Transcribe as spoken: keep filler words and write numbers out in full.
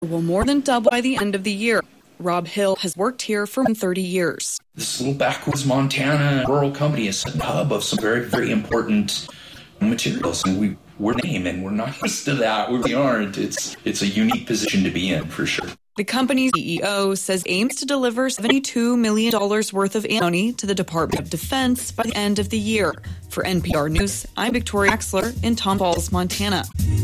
will more than double by the end of the year. Rob Hill has worked here for thirty years. This little backwoods Montana rural company is a hub of some very, very important materials, and we, we're name, and we're not used to that. We really aren't. It's, it's a unique position to be in, for sure. The company's C E O says it aims to deliver seventy-two million dollars worth of money to the Department of Defense by the end of the year. For N P R News, I'm Victoria Axler in Tom Falls, Montana.